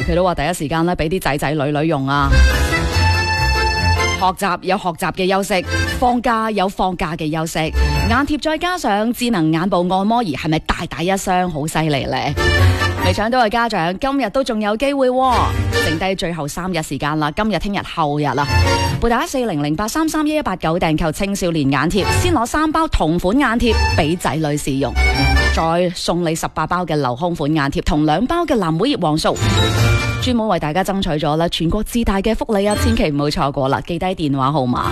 佢都話第一時間咧俾啲仔仔女女用啊。學習有學習嘅休息，放假有放假嘅休息。眼貼再加上智能眼部按摩儀，係咪大大一雙？好犀利呢！未搶到嘅家長，今日都仲有機會喎，剩低最後3日時間啦。今日、聽日、後日啦，撥打4008331189訂購青少年眼貼，先攞3包同款眼貼俾仔女試用，再送你18包嘅鏤空款眼貼同2包嘅藍莓葉黃素。專門為大家爭取咗啦，全國至大嘅福利啊！千祈唔好錯過啦，記低電話號碼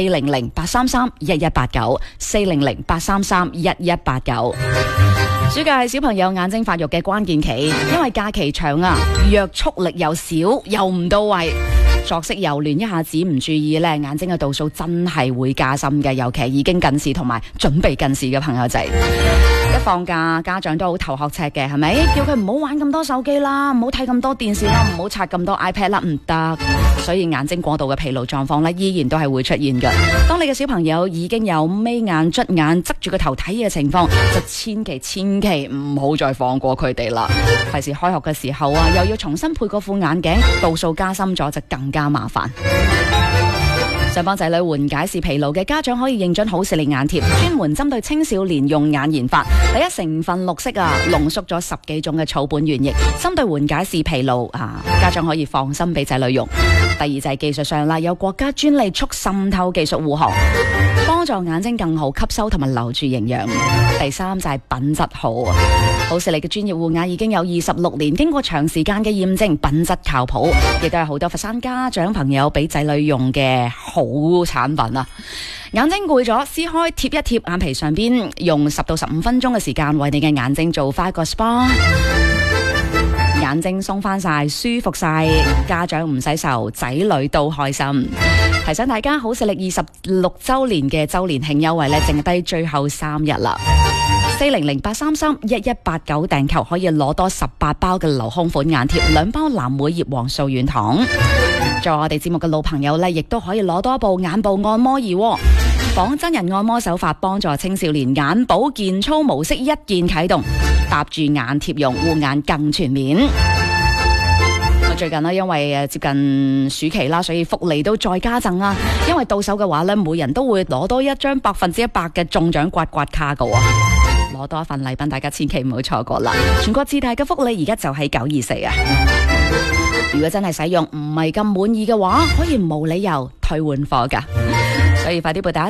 400-833-1189，400-833-1189。暑假係小朋友眼睛發育嘅關鍵期，因為假期長啊，約束力又少又唔到位，作息又亂，一下子唔注意咧，眼睛嘅度數真係會加深嘅，尤其係已經近視同埋準備近視嘅朋友仔。一放假，家長都好頭殼赤嘅，係咪？叫佢唔好玩咁多手機啦，唔好睇咁多電視啦，唔好刷咁多 iPad 啦，唔得。所以眼睛過度嘅疲勞狀況咧，依然都係會出現嘅。當你嘅小朋友已經有眯眼、捽眼、側住個頭睇嘅情況，就千祈唔好再放過佢哋啦。費事開學嘅時候啊，又要重新配個副眼鏡，度數加深咗就更加麻煩。想幫仔女緩解視疲勞嘅家長可以認準好視力眼貼，專門針對青少年用眼研發。第一，成分綠色啊，濃縮咗10幾種嘅草本原液，針對緩解視疲勞啊，家長可以放心俾仔女用。第二就係技術上啦，有國家專利促滲透技術護航，幫助眼睛更好吸收同埋留住營養。第三就係品質好啊，好視力嘅專業護眼已經有26年，經過長時間嘅驗證，品質靠譜，亦都係好多佛山家長朋友俾仔女用嘅好產品啊！眼睛攰咗，撕開貼一貼眼皮上邊，用10到15分鐘嘅時間為你嘅眼睛做翻個 SPA， 眼睛鬆翻晒，舒服晒，家長唔使愁，仔女都開心。提醒大家，好視力26周年嘅周年慶優惠呢，剩低最後3日啦。400-833-1189訂購可以攞多18包嘅鏤空款眼貼，2包藍莓葉黃素軟糖。做我哋節目嘅老朋友呢，亦都可以攞多一部眼部按摩儀，仿真人按摩手法，幫助青少年眼保健操模式一鍵啟動，搭住眼貼用，護眼更全面。最近呢，因為接近暑期啦，所以福利都再加贈啦。因為到手嘅話呢，每人都會攞多一張100%嘅中獎刮刮卡噶，攞多一份禮品，大家千祈唔好錯過啦！全國至大嘅福利而家就喺924啊！如果真係使用唔係咁滿意嘅話，可以無理由退換貨噶，所以快啲撥打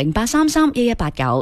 400-833-1189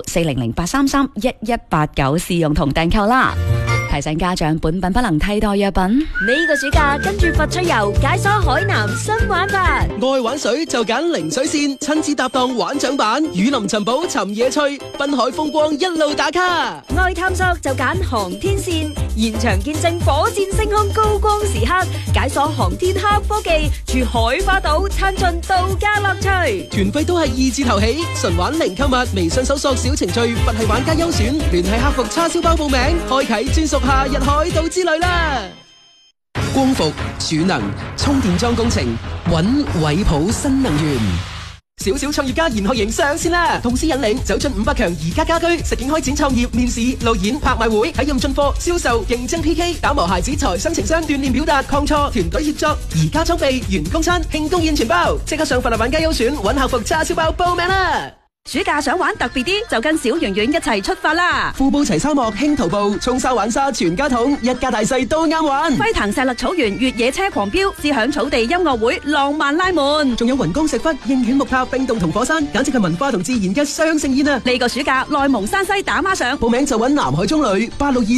400-833-1189試用同訂購啦！提醒家長，本品不能替代藥品。 呢個暑假跟住佛出遊，解鎖海南新玩法。 愛玩水就揀零水線，親子搭檔玩獎版，雨林尋寶尋野趣，濱海風光一路打卡。 愛探索就揀航天線，現場見證火箭升空高光時刻，解鎖航天黑科技，住海花島參盡度假樂趣。 團費都係2字頭起，純玩零購物，微信搜索小程序佛系玩家優選，聯繫客服叉燒包報名，開啟專屬夏日海島之旅啦！光伏、儲能、充電樁工程，揾偉普新能源。小小創業家研學營上線啦！同時引領走進500強宜家家居，實景開展創業面試、路演、拍賣會，體驗進貨、銷售、競爭 PK， 打磨孩子財商情商，鍛煉表達、抗挫、團隊協作。宜家裝備、員工餐、慶功宴全包，即刻上佛系玩家優選揾客服叉燒包報名啦！ 暑假想玩特別啲，就跟小圓圓一齊出發啦！ 富布齊沙漠輕徒步，衝沙玩沙全家桶，一家大細都啱玩。 輝騰石勒草原越野車狂飆，知響草地音樂會浪漫拉滿， 仲有雲岡石窟、應犬木塔、冰洞同火山，簡直係文化同自然嘅雙盛宴啊！ 呢個暑假內蒙山西打孖上， 報名就揾南海中旅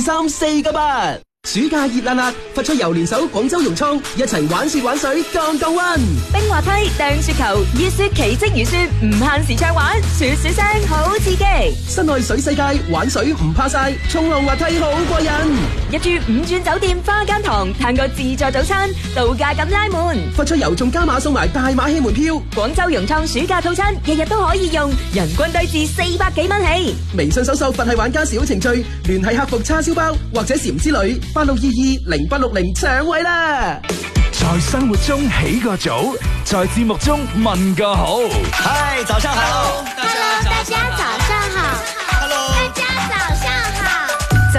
8623498。暑假熱辣辣，佛出遊聯手廣州融創，一齊玩雪玩水降溫。 冰滑梯、掟雪球、熱雪奇蹟如雪，唔限時暢玩，雪雪聲好刺激。 室內水世界，玩水唔怕曬，衝浪滑梯好過癮。 入住5鑽酒店花間堂，嘆個自助早餐，度假感拉滿。 佛出遊仲加碼送埋大馬戲門票， 廣州融創暑假套餐，日日都可以用，人均低至400幾蚊起。 微信搜索佛系玩家小程序，聯繫客服叉燒包或者禪之旅。86220860搶位啦！ 在生活中起個早，在節目中問個好。 嗨，早上好。 Hello，大家早上好。 Hello， 大家早上好。 早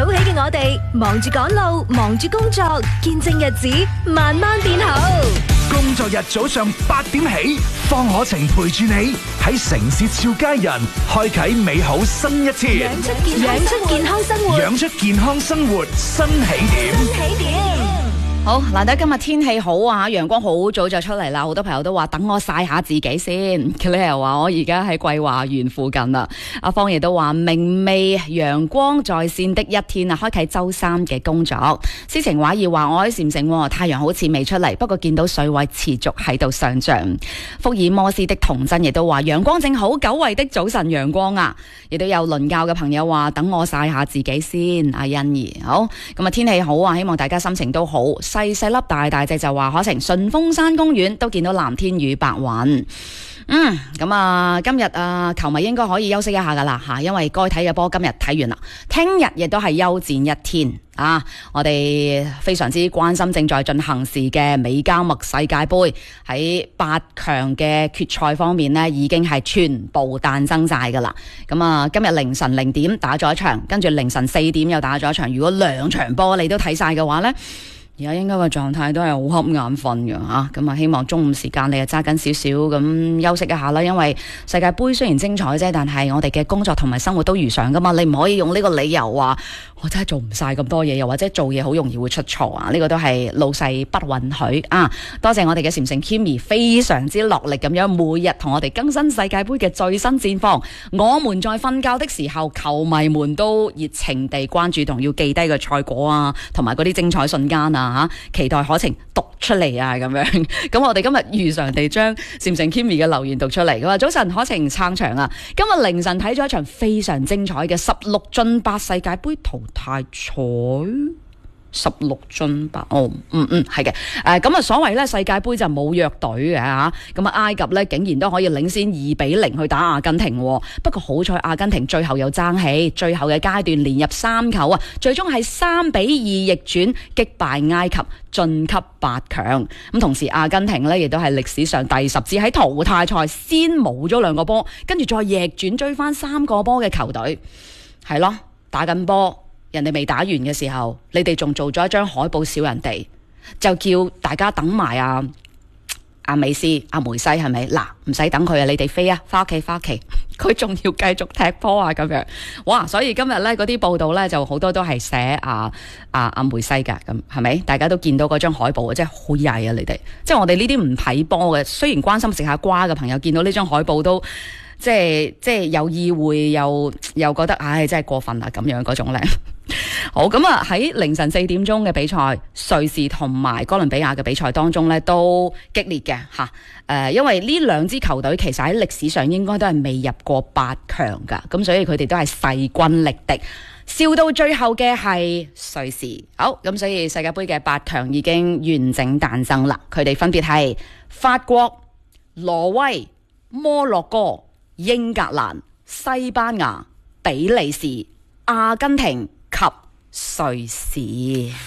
早起嘅我哋，忙住趕路，忙住工作，見證日子慢慢變好。 工作日早上8點起，方可晴陪住你喺城市俏佳人，開啟美好新一天， 養出健康生活， 養出健康生活新起點。 好，難得今日天氣好啊，陽光好早就出嚟啦，好多朋友都話等我曬下自己先。Claire 話我而家喺桂華園附近啦。阿方亦都話明媚陽光在線的一天啊，開啟周三嘅工作。詩情畫意話我喺禪城，太陽好似未出嚟，不過見到水位持續喺度上漲。福爾摩斯的童真亦都話陽光正好，久違的早晨陽光啊，亦都有倫教嘅朋友話等我曬下自己先。阿欣怡，好，咁啊天氣好啊，希望大家心情都好。細細粒大大隻就話可成順峰山公園都見到藍天與白雲。咁啊今日啊球迷應該可以休息一下噶啦吓，因為該睇嘅波今日睇完啦，聽日亦都係休戰一天啊！我哋非常之關心正在進行時嘅美加墨世界盃喺8強嘅決賽方面呢，已經係全部誕生晒噶啦。咁啊今日凌晨0點打咗一場，跟住凌晨4點又打咗一場。如果2場波你都睇晒嘅話呢，而家應該個狀態都係好瞌眼瞓嘅嚇，咁啊希望中午時間你啊揸緊少少咁休息一下啦，因為世界盃雖然精彩啫，但係我哋嘅工作同埋生活都如常噶嘛，你唔可以用呢個理由話我真係做唔晒咁多嘢，又或者做嘢好容易會出錯啊！呢個都係老細不允許啊！多謝我哋嘅禪城 Kimi 非常之落力咁樣，每日同我哋更新世界盃嘅最新戰況。我們在瞓覺的時候，球迷們都熱情地關注同要記低嘅賽果啊，同埋嗰啲精彩瞬間啊！期待可晴讀出嚟啊，咁樣咁我哋今日如常地將禪城 Kimi 嘅留言讀出嚟。佢話早晨可晴撐場啊，今日凌晨睇咗一場非常精彩嘅16進8世界盃淘汰賽。16進8係嘅。咁啊所謂咧世界盃就冇弱隊嘅嚇，咁啊埃及咧竟然都可以領先2-0去打阿根廷，不過好彩阿根廷最後又爭氣，最後嘅階段連入3球啊，最終係3-2逆轉擊敗埃及晉級8強。咁同時阿根廷咧亦都係歷史上第10支喺淘汰賽先冇咗2個波，跟住再逆轉追翻3個波嘅球隊，係咯，打緊波。人哋未打完嘅時候，你哋仲做咗一張海報笑人哋，就叫大家等埋阿美斯、阿梅西係咪？嗱，唔使等佢啊，你哋飛啊，翻屋企，佢仲要繼續踢波啊咁樣。哇！所以今日咧嗰啲報道咧就好多都係寫阿梅西㗎，咁係咪？大家都見到嗰張海報啊，真係好曳啊！你哋即係我哋呢啲唔睇波嘅，雖然關心食下瓜嘅朋友，見到呢張海報都即係有意會又覺得唉真係過分啦咁樣嗰種咧。好，咁啊喺凌晨4點鐘嘅比賽，瑞士同埋哥倫比亞嘅比賽當中咧都激烈嘅吓，因為呢2支球隊其實喺歷史上應該都係未入過8強噶，咁所以佢哋都係勢均力敵，笑到最後嘅係瑞士。好，咁所以世界盃嘅8強已經完整誕生啦，佢哋分別係法國、挪威、摩洛哥、英格蘭、西班牙、比利時、阿根廷及瑞士。